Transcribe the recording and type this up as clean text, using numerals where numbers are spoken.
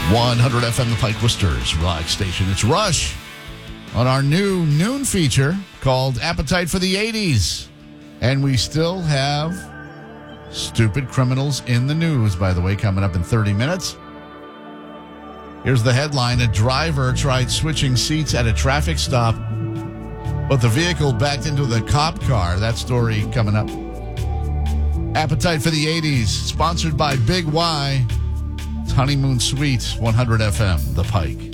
100 FM, the Pike Worcester's Relax Station. It's Rush on our new noon feature called Appetite for the 80s. And we still have stupid criminals in the news, by the way, coming up in 30 minutes. Here's the headline. A driver tried switching seats at a traffic stop, but the vehicle backed into the cop car. That story coming up. Appetite for the 80s, sponsored by Big Y. It's Honeymoon Suites, 100 FM, The Pike.